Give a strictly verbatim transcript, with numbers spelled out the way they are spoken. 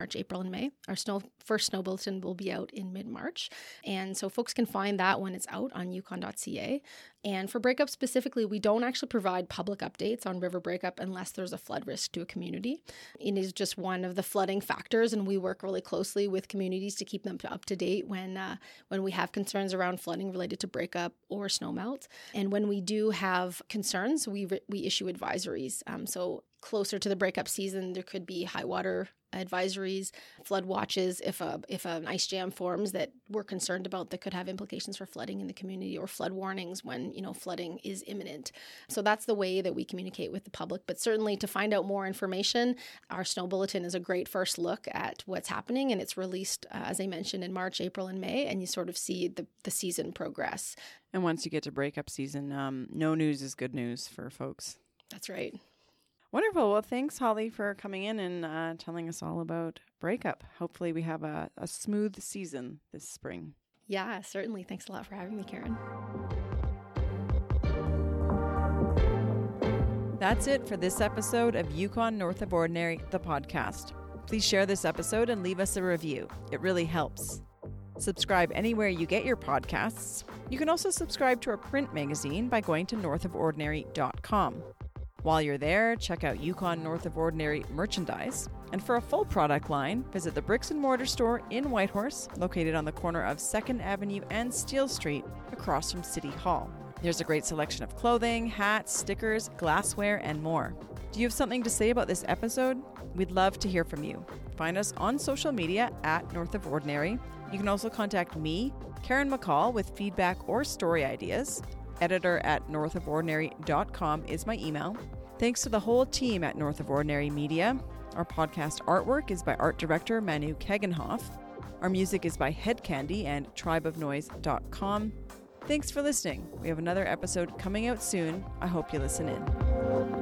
March, April, and May. Our snow first snow bulletin will be out in mid-March. And so folks can find that when it's out on yukon dot c a. And for breakup specifically, we don't actually provide public updates on river breakup unless there's a flood risk to a community. It is just one of the flooding factors, and we work really closely with communities to keep them up to date when uh, when we have concerns around flooding related to breakup or snowmelt. And when we do have concerns, we re- we issue advisories. Um, so closer to the breakup season, there could be high water advisories, flood watches if a if an ice jam forms that we're concerned about that could have implications for flooding in the community, or flood warnings when, you know, flooding is imminent. So that's the way that we communicate with the public. But certainly to find out more information, our snow bulletin is a great first look at what's happening, and it's released, uh, as I mentioned, in March, April, and May, and you sort of see the, the season progress. And once you get to breakup season, um, no news is good news for folks. That's right. Wonderful. Well, thanks, Holly, for coming in and uh, telling us all about breakup. Hopefully we have a, a smooth season this spring. Yeah, certainly. Thanks a lot for having me, Karen. That's it for this episode of Yukon North of Ordinary, the podcast. Please share this episode and leave us a review. It really helps. Subscribe anywhere you get your podcasts. You can also subscribe to our print magazine by going to north of ordinary dot com. While you're there, check out Yukon North of Ordinary merchandise. And for a full product line, visit the Bricks and Mortar store in Whitehorse, located on the corner of second Avenue and Steele Street, across from City Hall. There's a great selection of clothing, hats, stickers, glassware, and more. Do you have something to say about this episode? We'd love to hear from you. Find us on social media at North of Ordinary. You can also contact me, Karen McCall, with feedback or story ideas. Editor at north of ordinary dot com is my email. Thanks to the whole team at North of Ordinary Media. Our podcast artwork is by art director Manu Kegenhoff. Our music is by Head Candy and tribe of noise dot com. Thanks for listening. We have another episode coming out soon. I hope you listen in.